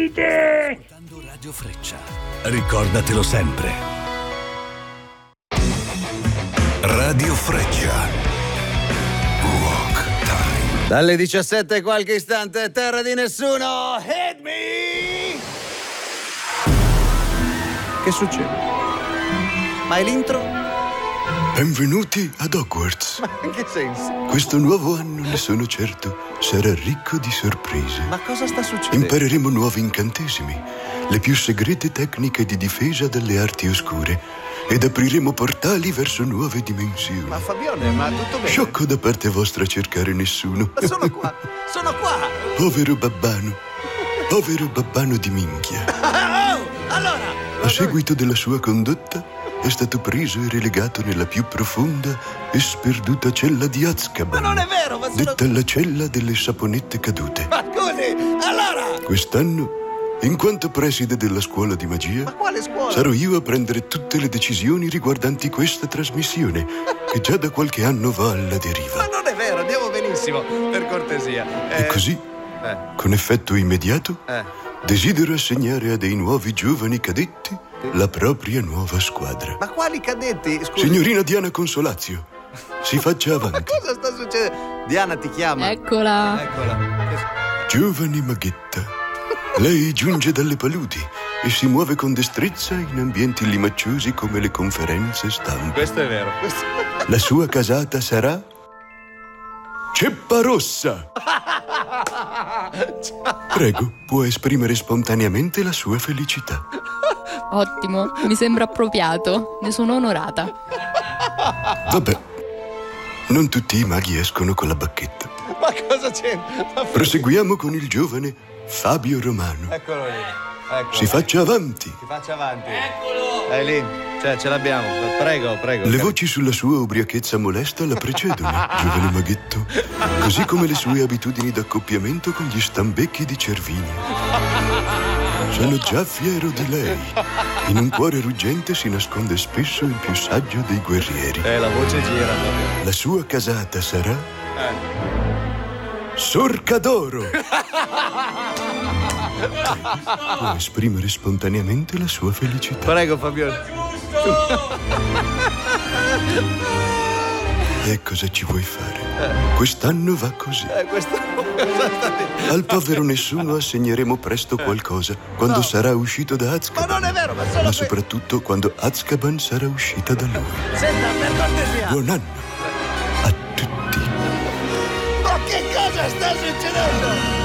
Davide! Ascoltando Radio Freccia. Ricordatelo sempre. Radio Freccia. Rock Time. Dalle 17 e qualche istante, terra di nessuno. Hit me! Che succede? Ma è l'intro? Benvenuti ad Hogwarts. Ma in che senso? Questo nuovo anno, ne sono certo, sarà ricco di sorprese. Ma cosa sta succedendo? Impareremo nuovi incantesimi, le più segrete tecniche di difesa dalle arti oscure ed apriremo portali verso nuove dimensioni. Ma Fabione, ma tutto bene? Sciocco da parte vostra cercare nessuno. Ma sono qua, sono qua! Povero babbano di minchia. Oh, allora! A seguito della sua condotta, è stato preso e relegato nella più profonda e sperduta cella di Azkaban. Ma non è vero, ma sono... detta la cella delle saponette cadute. Ma scusi, allora! Quest'anno, in quanto preside della scuola di magia, Ma quale scuola? sarò io a prendere tutte le decisioni riguardanti questa trasmissione, che già da qualche anno va alla deriva. Ma non è vero, andiamo benissimo, per cortesia. E così, con effetto immediato, desidero assegnare a dei nuovi giovani cadetti la propria nuova squadra. Ma quali cadetti? Scusi. Signorina Diana Consolazio, si faccia Ma avanti. cosa sta succedendo? Diana ti chiama. Eccola. Eccola. Giovane maghetta, lei giunge dalle paludi e si muove con destrezza in ambienti limacciosi come le conferenze stampa. Questo è vero. La sua casata sarà Ceppa Rossa. Prego, può esprimere spontaneamente la sua felicità. Ottimo, mi sembra appropriato. Ne sono onorata. Vabbè, non tutti i maghi escono con la bacchetta. Ma cosa c'è? Proseguiamo con il giovane Fabio Romano. Eccolo lì. Eccolo. Si faccia avanti. Si faccia avanti. Eccolo. È lì. Cioè, ce l'abbiamo. Prego. Le voci sulla sua ubriachezza molesta la precedono, giovane maghetto, così come le sue abitudini d'accoppiamento con gli stambecchi di Cervinia. Sono già fiero di lei. In un cuore ruggente si nasconde spesso il più saggio dei guerrieri. La voce gira. La sua casata sarà Sorcadoro. Può esprimere spontaneamente la sua felicità. Prego, Fabio. E cosa ci vuoi fare? Quest'anno va così. Al povero nessuno assegneremo presto qualcosa quando sarà uscito da Azkaban. Ma non è vero, ma soprattutto quando Azkaban sarà uscita da lui. Senta, per cortesia. Buon anno a tutti. Ma che cosa sta succedendo?